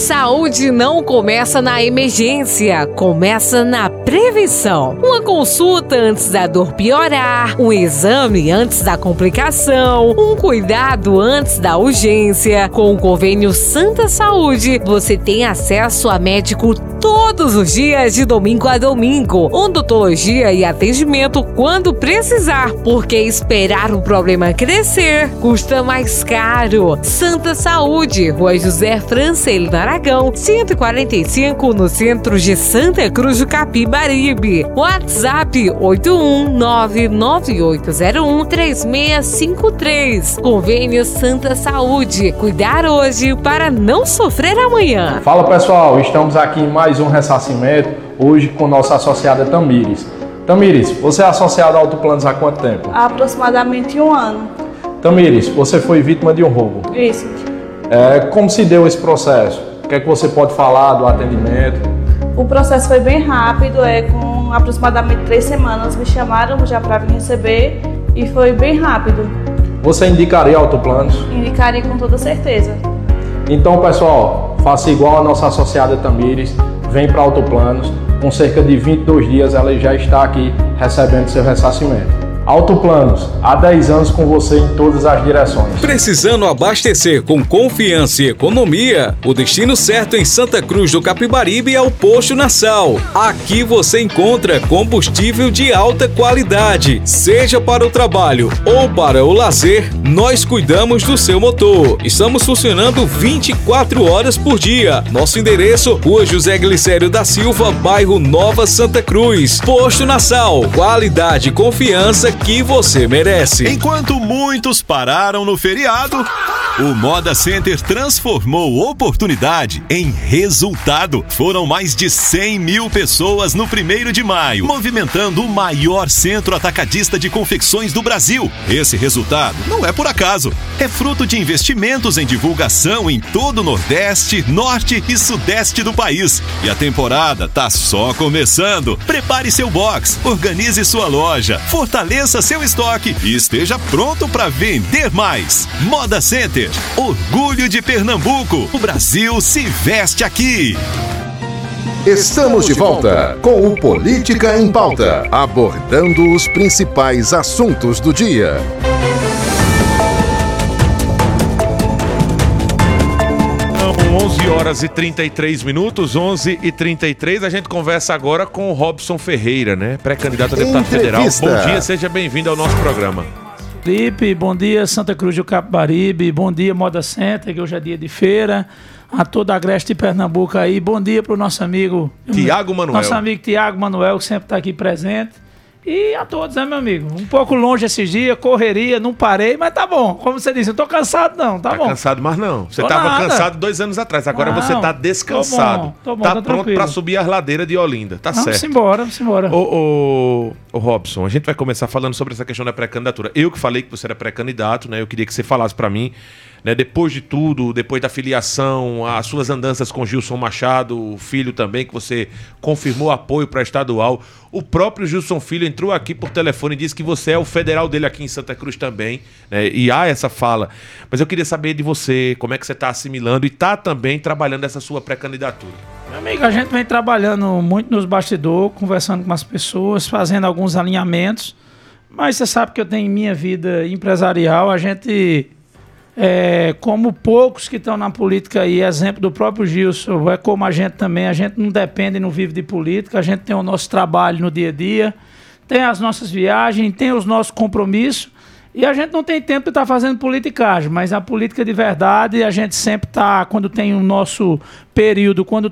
Saúde não começa na emergência, começa na prevenção. Uma consulta antes da dor piorar, um exame antes da complicação, um cuidado antes da urgência. Com o convênio Santa Saúde, você tem acesso a médico todos os dias de domingo a domingo, odontologia e atendimento quando precisar, porque esperar o problema crescer custa mais caro. Santa Saúde, Rua José Francelino Aragão, 145, no centro de Santa Cruz do Capibaribe. WhatsApp 81998013653. Convênio Santa Saúde. Cuidar hoje para não sofrer amanhã. Fala pessoal, estamos aqui em mais um ressarcimento, hoje com nossa associada Tamires. Tamires, você é associada a Autoplanos há quanto tempo? Há aproximadamente 1 ano. Tamires, você foi vítima de um roubo. Isso. Como se deu esse processo? O que é que você pode falar do atendimento? O processo foi bem rápido, com aproximadamente 3 semanas me chamaram já para vir receber e foi bem rápido. Você indicaria Autoplanos? Indicaria com toda certeza. Então pessoal, faça igual a nossa associada Tamires, vem para Autoplanos, com cerca de 22 dias ela já está aqui recebendo seu ressarcimento. Autoplanos, há 10 anos com você em todas as direções. Precisando abastecer com confiança e economia? O destino certo em Santa Cruz do Capibaribe é o Posto Nassau. Aqui você encontra combustível de alta qualidade. Seja para o trabalho ou para o lazer, nós cuidamos do seu motor. Estamos funcionando 24 horas por dia. Nosso endereço, Rua José Glicério da Silva, bairro Nova Santa Cruz. Posto Nassau, qualidade e confiança que você merece. Enquanto muitos pararam no feriado, o Moda Center transformou oportunidade em resultado. Foram mais de 100 mil pessoas no 1º de maio, movimentando o maior centro atacadista de confecções do Brasil. Esse resultado não é por acaso. É fruto de investimentos em divulgação em todo o Nordeste, Norte e Sudeste do país. E a temporada tá só começando. Prepare seu box, organize sua loja, fortaleça seu estoque e esteja pronto para vender mais. Moda Center, orgulho de Pernambuco. O Brasil se veste aqui. Estamos de volta com o Política em Pauta, abordando os principais assuntos do dia. São 11 horas e 33 minutos, 11h33. A gente conversa agora com o Robson Ferreira, né? Pré-candidato a deputado federal. Bom dia, seja bem-vindo ao nosso programa. Felipe, bom dia Santa Cruz do Capibaribe, bom dia Moda Center, que hoje é dia de feira, a toda a Agreste de Pernambuco aí, bom dia para o nosso amigo Tiago Manuel. Nosso amigo Tiago Manuel, que sempre está aqui presente. E a todos, né, meu amigo? Um pouco longe esses dias, correria, não parei, mas tá bom. Como você disse, eu tô cansado não, tá bom. Tá cansado, mas não. Você tava cansado 2 anos atrás, agora você tá descansado. Tô bom, tá pronto tranquilo. Pra subir as ladeiras de Olinda, tá certo. Vamos embora. Ô Robson, a gente vai começar falando sobre essa questão da pré-candidatura. Eu que falei que você era pré-candidato, né? Eu queria que você falasse pra mim, né, depois de tudo, depois da filiação, as suas andanças com Gilson Machado, o filho também, que você confirmou apoio para estadual. O próprio Gilson Filho entrou aqui por telefone e disse que você é o federal dele aqui em Santa Cruz também, né, e há essa fala. Mas eu queria saber de você, como é que você está assimilando e está também trabalhando essa sua pré-candidatura. Meu amigo, a gente vem trabalhando muito nos bastidores, conversando com as pessoas, fazendo alguns alinhamentos, mas você sabe que eu tenho minha vida empresarial, a gente... como poucos que estão na política aí, exemplo do próprio Gilson, é como a gente também, a gente não depende e não vive de política, a gente tem o nosso trabalho no dia a dia, tem as nossas viagens, tem os nossos compromissos, e a gente não tem tempo de estar fazendo politicagem, mas a política de verdade, a gente sempre está, quando tem o nosso período, quando